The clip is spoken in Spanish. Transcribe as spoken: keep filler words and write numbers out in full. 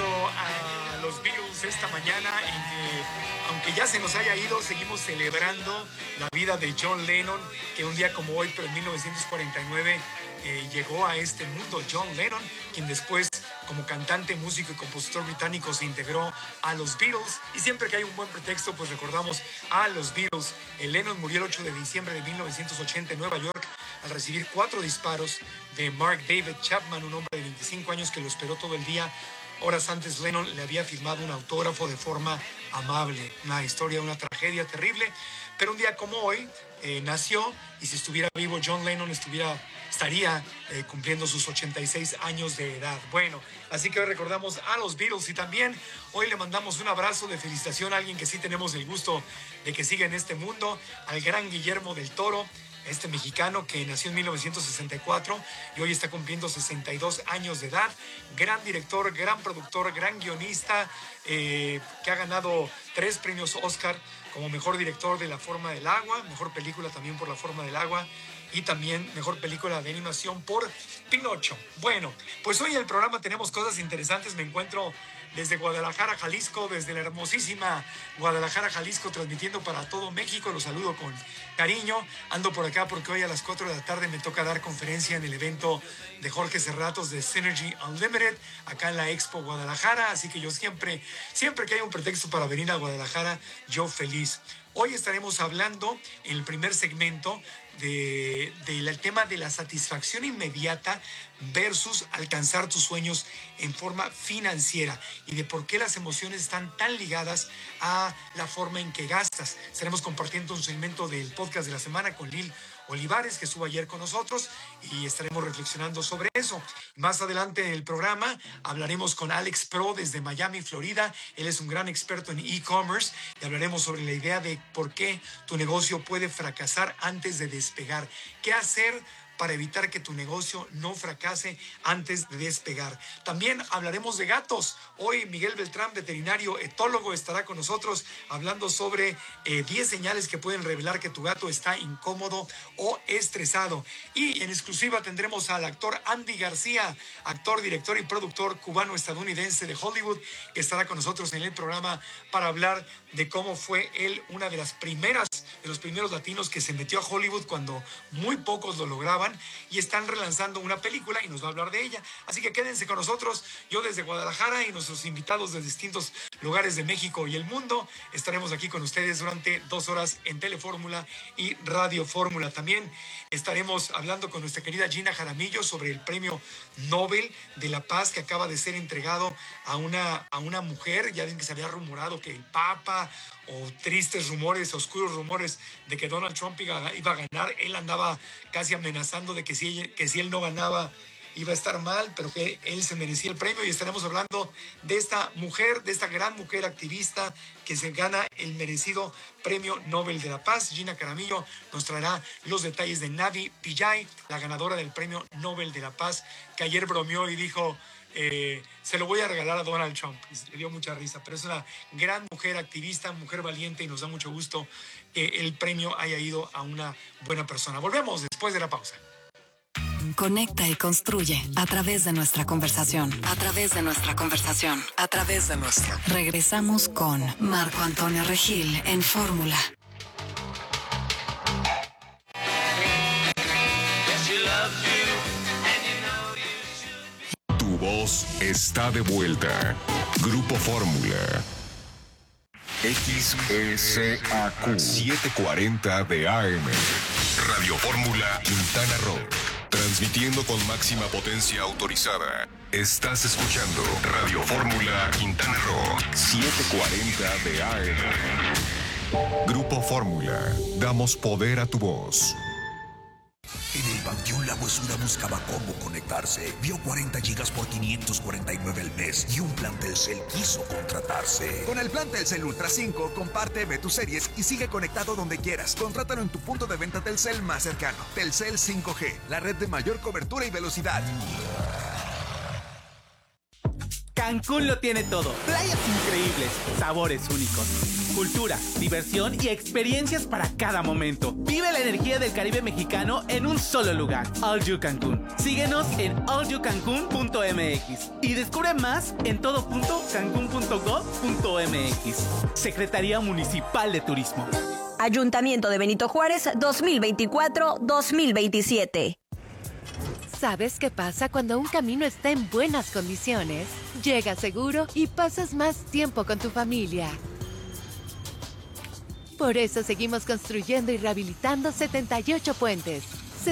escuchando a los Beatles esta mañana en que, aunque ya se nos haya ido, seguimos celebrando la vida de John Lennon, que un día como hoy, pero en mil novecientos cuarenta y nueve, eh, llegó a este mundo. John Lennon, quien después, como cantante, músico y compositor británico, se integró a los Beatles. Y siempre que hay un buen pretexto, pues recordamos a los Beatles. El Lennon murió el ocho de diciembre de mil novecientos ochenta en Nueva York al recibir cuatro disparos de Mark David Chapman, un hombre de veinticinco años que lo esperó todo el día. Horas antes, Lennon le había firmado un autógrafo de forma amable. Una historia, una tragedia terrible. Pero un día como hoy eh, nació, y si estuviera vivo John Lennon estuviera, estaría eh, cumpliendo sus ochenta y seis años de edad. Bueno, así que hoy recordamos a los Beatles y también hoy le mandamos un abrazo de felicitación a alguien que sí tenemos el gusto de que siga en este mundo, al gran Guillermo del Toro, este mexicano que nació en mil novecientos sesenta y cuatro y hoy está cumpliendo sesenta y dos años de edad. Gran director, gran productor, gran guionista, eh, que ha ganado tres premios Oscar como mejor director de La Forma del Agua, mejor película también por La Forma del Agua y también mejor película de animación por Pinocho. Bueno, pues hoy en el programa tenemos cosas interesantes. Me encuentro desde Guadalajara, Jalisco, desde la hermosísima Guadalajara, Jalisco, transmitiendo para todo México. Los saludo con cariño. Ando por acá porque hoy a las cuatro de la tarde me toca dar conferencia en el evento de Jorge Serratos de Synergy Unlimited, acá en la Expo Guadalajara. Así que yo siempre, siempre que hay un pretexto para venir a Guadalajara, yo feliz. Hoy estaremos hablando en el primer segmento de, del tema de la satisfacción inmediata versus alcanzar tus sueños en forma financiera y de por qué las emociones están tan ligadas a la forma en que gastas. Estaremos compartiendo un segmento del podcast de la semana con Lil Olivares, que estuvo ayer con nosotros, y estaremos reflexionando sobre eso. Más adelante en el programa hablaremos con Alex Pro desde Miami, Florida. Él es un gran experto en e-commerce y hablaremos sobre la idea de por qué tu negocio puede fracasar antes de despegar. ¿Qué hacer para evitar que tu negocio no fracase antes de despegar? También hablaremos de gatos. Hoy Miguel Beltrán, veterinario etólogo, estará con nosotros hablando sobre eh, diez señales que pueden revelar que tu gato está incómodo o estresado. Y en exclusiva tendremos al actor Andy García, actor, director y productor cubano-estadounidense de Hollywood, que estará con nosotros en el programa para hablar de cómo fue él una de las primeras, de los primeros latinos que se metió a Hollywood cuando muy pocos lo lograban, y están relanzando una película y nos va a hablar de ella. Así que quédense con nosotros. Yo desde Guadalajara y nuestros invitados de distintos lugares de México y el mundo estaremos aquí con ustedes durante dos horas en Telefórmula y Radio Fórmula. También estaremos hablando con nuestra querida Gina Jaramillo sobre el premio Nobel de la Paz que acaba de ser entregado a una, a una mujer. Ya ven que se había rumorado que el Papa, o tristes rumores, oscuros rumores de que Donald Trump iba, iba a ganar. Él andaba casi amenazando de que si, que si él no ganaba iba a estar mal, pero que él se merecía el premio, y estaremos hablando de esta mujer, de esta gran mujer activista que se gana el merecido premio Nobel de la Paz. Gina Jaramillo nos traerá los detalles de Navi Pillay, la ganadora del premio Nobel de la Paz, que ayer bromeó y dijo: Eh, se lo voy a regalar a Donald Trump. Le dio mucha risa, pero es una gran mujer activista, mujer valiente, y nos da mucho gusto que el premio haya ido a una buena persona. Volvemos después de la pausa. Conecta y construye a través de nuestra conversación, a través de nuestra conversación, a través de nuestra. Regresamos con Marco Antonio Regil en Fórmula. Tu voz está de vuelta. Grupo Fórmula. X S A Q setecientos cuarenta de A M. Radio Fórmula Quintana Roo. Transmitiendo con máxima potencia autorizada. Estás escuchando Radio Fórmula Quintana Roo setecientos cuarenta de A M. Grupo Fórmula. Damos poder a tu voz. En el Panteón La Huesura buscaba cómo conectarse. Vio cuarenta gigas por quinientos cuarenta y nueve al mes y un plan Telcel quiso contratarse. Con el plan Telcel Ultra cinco, comparte, ve tus series y sigue conectado donde quieras. Contrátalo en tu punto de venta Telcel más cercano. Telcel cinco G, la red de mayor cobertura y velocidad. Cancún lo tiene todo. Playas increíbles, sabores únicos, cultura, diversión y experiencias para cada momento. Vive la energía del Caribe mexicano en un solo lugar. All You Cancún. Síguenos en all you cancún punto m x y descubre más en todo punto cancún punto gov punto m x. Secretaría Municipal de Turismo. Ayuntamiento de Benito Juárez dos mil veinticuatro dos mil veintisiete. ¿Sabes qué pasa cuando un camino está en buenas condiciones? Llegas seguro y pasas más tiempo con tu familia. Por eso seguimos construyendo y rehabilitando setenta y ocho puentes,